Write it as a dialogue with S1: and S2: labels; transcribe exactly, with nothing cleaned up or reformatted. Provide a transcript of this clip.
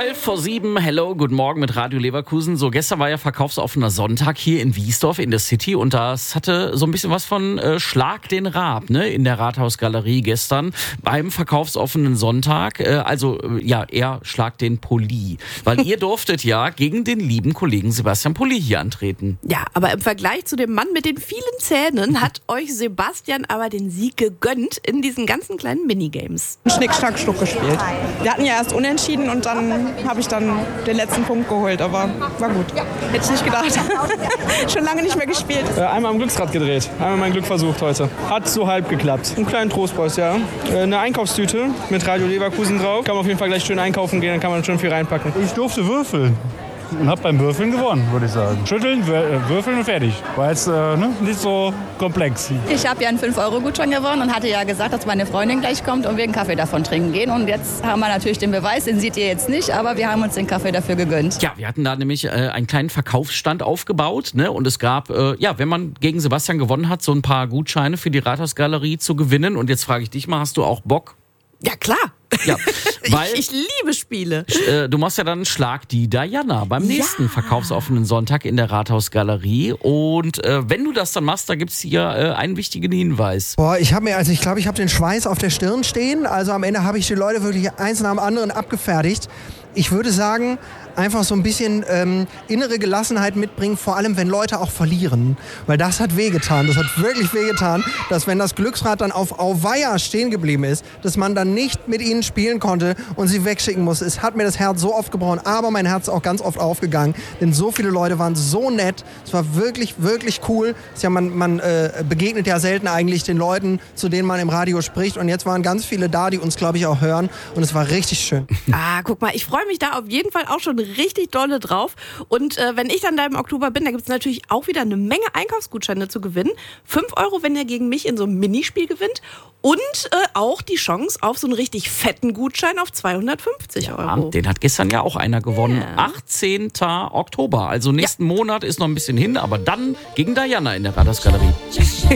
S1: zwölf vor sieben, hello, guten Morgen mit Radio Leverkusen. So, gestern war ja verkaufsoffener Sonntag hier in Wiesdorf in der City und das hatte so ein bisschen was von äh, Schlag den Raab, ne, in der Rathausgalerie gestern beim verkaufsoffenen Sonntag. Äh, also, äh, ja, eher Schlag den Pulli, weil ihr durftet ja gegen den lieben Kollegen Sebastian Pulli hier antreten.
S2: Ja, aber im Vergleich zu dem Mann mit den vielen Zähnen hat euch Sebastian aber den Sieg gegönnt in diesen ganzen kleinen Minigames.
S3: Schnick, Schnack, Schnuck gespielt. Wir hatten ja erst unentschieden und dann habe ich dann den letzten Punkt geholt, aber war gut. Hätte ich nicht gedacht. Schon lange nicht mehr gespielt.
S4: Äh, einmal am Glücksrad gedreht, einmal mein Glück versucht heute. Hat so halb geklappt. Einen kleinen Trostpreis, ja. Äh, eine Einkaufstüte mit Radio Leverkusen drauf. Kann man auf jeden Fall gleich schön einkaufen gehen, dann kann man schon viel reinpacken.
S5: Ich durfte würfeln. Und hab beim Würfeln gewonnen, würde ich sagen. Schütteln, würfeln und fertig. War jetzt äh, ne, nicht so komplex.
S6: Ich habe ja einen fünf Euro Gutschein gewonnen und hatte ja gesagt, dass meine Freundin gleich kommt und wir einen Kaffee davon trinken gehen. Und jetzt haben wir natürlich den Beweis, den seht ihr jetzt nicht, aber wir haben uns den Kaffee dafür gegönnt.
S1: Ja, wir hatten da nämlich äh, einen kleinen Verkaufsstand aufgebaut, ne? Und es gab, äh, ja, wenn man gegen Sebastian gewonnen hat, so ein paar Gutscheine für die Rathausgalerie zu gewinnen. Und jetzt frage ich dich mal, hast du auch Bock?
S2: Ja, klar.
S1: Ja, weil
S2: ich, ich liebe Spiele.
S1: äh, du machst ja dann Schlag die Diana beim nächsten
S2: Ja.
S1: verkaufsoffenen Sonntag in der Rathausgalerie. Und äh, wenn du das dann machst, da gibt's hier äh, einen wichtigen Hinweis.
S7: Boah, ich habe mir, also ich glaube, ich habe den Schweiß auf der Stirn stehen. Also am Ende habe ich die Leute wirklich eins nach dem anderen abgefertigt. Ich würde sagen, einfach so ein bisschen ähm, innere Gelassenheit mitbringen, vor allem wenn Leute auch verlieren. Weil das hat wehgetan, das hat wirklich wehgetan, dass wenn das Glücksrad dann auf Auweia stehen geblieben ist, dass man dann nicht mit ihnen spielen konnte und sie wegschicken musste. Es hat mir das Herz so oft gebrochen, aber mein Herz ist auch ganz oft aufgegangen, denn so viele Leute waren so nett. Es war wirklich, wirklich cool. Es ist ja, man man äh, begegnet ja selten eigentlich den Leuten, zu denen man im Radio spricht und jetzt waren ganz viele da, die uns, glaube ich, auch hören und es war richtig schön.
S2: Ah, guck mal, ich freue mich da auf jeden Fall auch schon richtig dolle drauf. Und äh, wenn ich dann da im Oktober bin, da gibt es natürlich auch wieder eine Menge Einkaufsgutscheine zu gewinnen. fünf Euro, wenn ihr gegen mich in so einem Minispiel gewinnt. Und äh, auch die Chance auf so einen richtig fetten Gutschein auf zweihundertfünfzig Euro.
S1: Den hat gestern ja auch einer gewonnen.
S2: Ja.
S1: achtzehnten Oktober. Also nächsten Monat ist noch ein bisschen hin, aber dann gegen Diana in der Rathausgalerie.